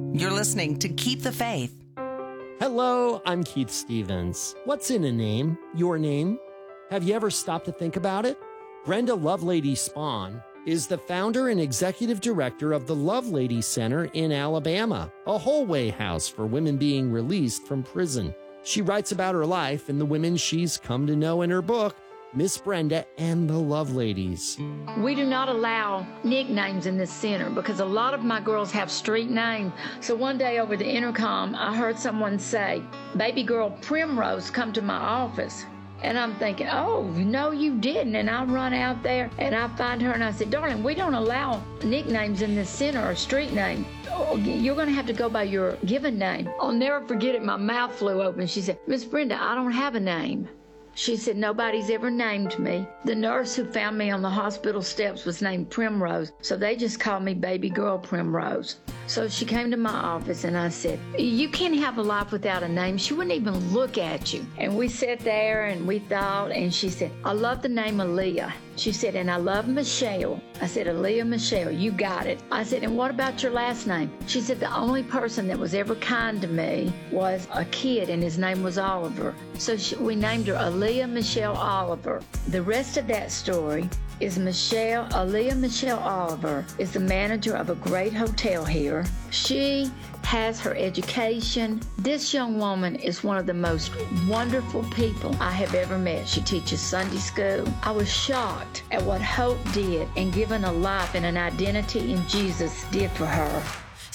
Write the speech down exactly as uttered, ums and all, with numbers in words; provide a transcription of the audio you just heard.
You're listening to Keep the Faith. Hello, I'm Keith Stevens. What's in a name? Your name? Have you ever stopped to think about it? Brenda Lovelady Spahn is the founder and executive director of the Lovelady Center in Alabama, a Holway house for women being released from prison. She writes about her life and the women she's come to know in her book, Miss Brenda and the Loveladies. We do not allow nicknames in this center because a lot of my girls have street names. So one day over the intercom, I heard someone say, "Baby girl Primrose, come to my office." And I'm thinking, oh, no, you didn't. And I run out there and I find her and I said, "Darling, we don't allow nicknames in this center or street name. Oh, you're going to have to go by your given name." I'll never forget it. My mouth flew open. She said, "Miss Brenda, I don't have a name." She said, "Nobody's ever named me. The nurse who found me on the hospital steps was named Primrose, so they just called me baby girl Primrose." So she came to my office and I said, "You can't have a life without a name." She wouldn't even look at you. And we sat there and we thought, and she said, "I love the name Aaliyah." She said, "And I love Michelle." I said, "Aaliyah Michelle, you got it." I said, "And what about your last name?" She said, "The only person that was ever kind to me was a kid and his name was Oliver." So she, we named her Aaliyah Michelle Oliver. The rest of that story is Michelle, Aaliyah Michelle Oliver is the manager of a great hotel here. She has her education. This young woman is one of the most wonderful people I have ever met. She teaches Sunday school. I was shocked at what Hope did and giving a life and an identity in Jesus did for her.